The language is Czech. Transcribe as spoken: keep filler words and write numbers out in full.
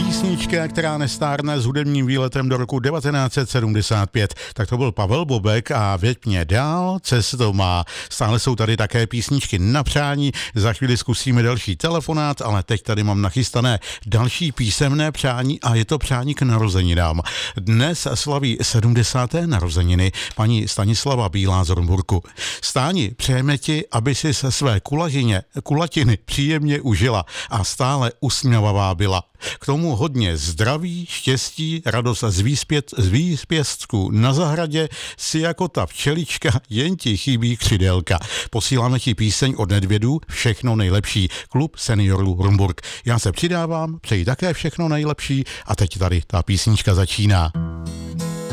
Písnička, která nestárne, s hudebním výletem do roku devatenáct set sedmdesát pět. Tak to byl Pavel Bobek a Věď mě dál, cestou má. Stále jsou tady také písničky na přání, za chvíli zkusíme další telefonát, ale teď tady mám nachystané další písemné přání a je to přání k narozeninám. Dnes slaví sedmdesáté narozeniny paní Stanislava Bílá z Rumburku. Stáni, přejeme ti, aby si se své kulatině, kulatiny příjemně užila a stále usměvavá byla. K tomu hodně zdraví, štěstí, radost z, výspět, z výspěstků na zahradě, si jako ta včelička, jen ti chybí křidelka. Posíláme ti píseň od Nedvědů, všechno nejlepší. Klub seniorů Rumburk. Já se přidávám, přeji také všechno nejlepší a teď tady ta písnička začíná.